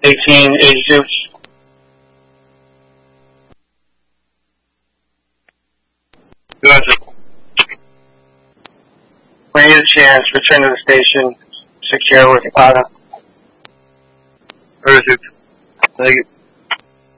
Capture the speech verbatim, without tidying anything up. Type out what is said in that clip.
eighteen eighty-two. Good. When you get a chance, return to the station, secure with Okada. Perfect. Thank you.